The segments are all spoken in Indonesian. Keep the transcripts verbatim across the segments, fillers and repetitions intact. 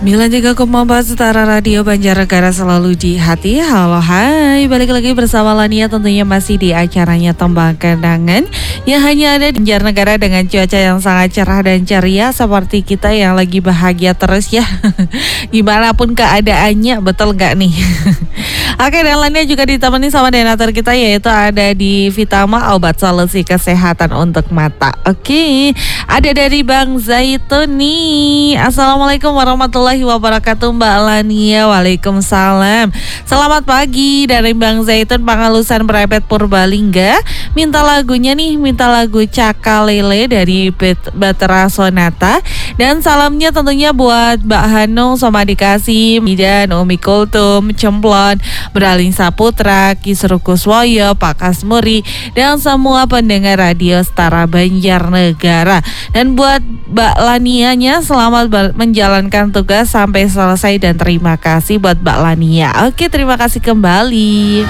sembilan puluh tiga koma empat Setara Radio Banjarnegara selalu di hati. Halo hai, balik lagi bersama Lania tentunya masih di acaranya Tembang Kenangan yang hanya ada di Banjarnegara dengan cuaca yang sangat cerah dan ceria seperti kita yang lagi bahagia terus ya. Gimana pun keadaannya, betul nggak nih? Oke, dan Lania juga ditemani sama donatur kita yaitu ada di Vitama Obat Solusi Kesehatan untuk Mata. Oke, ada dari Bang Zaitun nih. Assalamualaikum warahmatullahi wabarakatuh Mbak Lania. Waalaikumsalam. Selamat pagi dari Bang Zaitun Pangalusan Brepet Purbalingga. Minta lagunya nih, minta lagu Caka Lele dari Batera Sonata. Dan salamnya tentunya buat Mbak Hanung sama dikasih dan Umi Kultum, Cemplon, Beralin Saputra, Kisru Kuswoyo, Pak Kasmuri, dan semua pendengar radio Setara Banjarnegara. Dan buat Mbak Lanianya selamat menjalankan tugas sampai selesai dan terima kasih buat Mbak Lania. Oke, terima kasih kembali.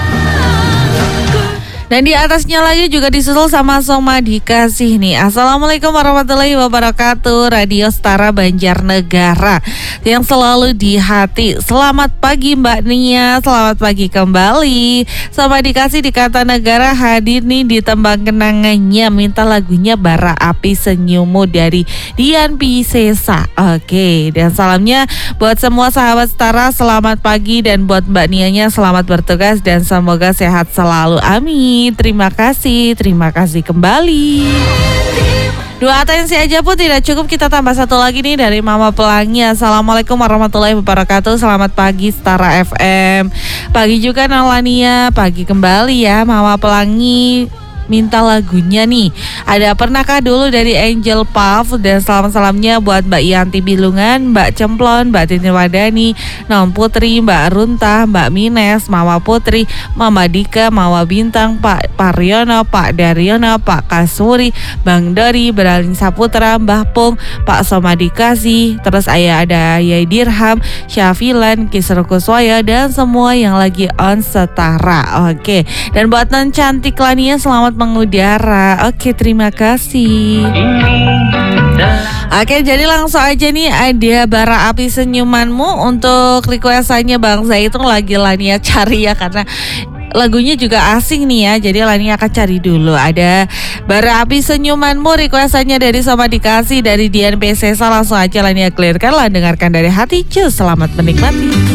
Dan di atasnya lagi juga disusul sama Soma dikasih nih. Assalamualaikum warahmatullahi wabarakatuh. Radio Setara Banjarnegara yang selalu di hati. Selamat pagi Mbak Nia. Selamat pagi kembali. Soma dikasih di Kata Negara hadir nih di Tembang Kenangannya. Minta lagunya Bara Api Senyummu dari Dian Piscesa. Oke, dan salamnya buat semua sahabat Setara. Selamat pagi dan buat Mbak Nianya selamat bertugas dan semoga sehat selalu. Amin. Terima kasih, terima kasih kembali. Dua atensi aja pun tidak cukup, kita tambah satu lagi nih dari Mama Pelangi. Assalamualaikum warahmatullahi wabarakatuh. Selamat pagi Setara F M. Pagi juga Nalania, pagi kembali ya Mama Pelangi. Minta lagunya nih. Ada Pernahkah Dulu dari Angel Puff. Dan salam-salamnya buat Mbak Yanti Bilungan, Mbak Cemplon, Mbak Tini Wadani, Non Putri, Mbak Runtah, Mbak Mines, Mama Putri, Mama Dika, Mama Bintang, Pak Paryono, Pak Daryono, Pak Kasuri, Bang Dori, Beralin Saputra, Mbah Pung, Pak Somadikasi. Terus ayah ada Yai Dirham, Syafilan, Kisru Kuswoyo, dan semua yang lagi on Setara. Oke, dan buat non cantik Lania selamat mengudara. Oke, terima kasih. Oke, jadi langsung aja nih ada Bara Api Senyumanmu untuk requestannya Bang Zaitun lagi Lania cari ya, karena lagunya juga asing nih ya. Jadi Lania akan cari dulu. Ada Bara Api Senyumanmu requestannya dari Sama Dikasih dari Dian Piscesa. Langsung aja Lania clearkan lah, dengarkan dari hati. Cus, selamat menikmati.